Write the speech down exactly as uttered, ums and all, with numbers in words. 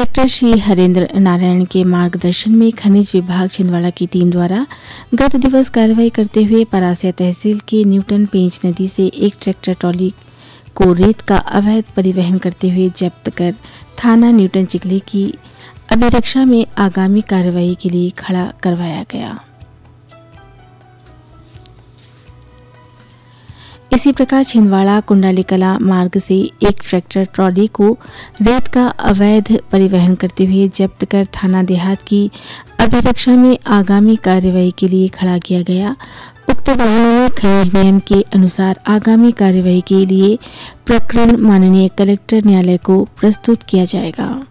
Collector Shri Harendra Narayan के मार्गदर्शन में खनिज विभाग छिंदवाड़ा की टीम द्वारा गत दिवस कार्रवाई करते हुए परासिया तहसील के न्यूटन पेंच नदी से एक ट्रैक्टर ट्रॉली को रेत का अवैध परिवहन करते हुए जब्त कर थाना न्यूटन चिखली की अभिरक्षा में आगामी कार्रवाई के लिए खड़ा करवाया गया। इसी प्रकार छिंदवाड़ा कुंडाली कला मार्ग से एक ट्रैक्टर ट्रॉली को रेत का अवैध परिवहन करते हुए जब्त कर थाना देहात की अभिरक्षा में आगामी कार्रवाई के लिए खड़ा किया गया। उक्त वाहनों में खनिज नियम के अनुसार आगामी कार्रवाई के लिए प्रकरण माननीय कलेक्टर न्यायालय को प्रस्तुत किया जाएगा।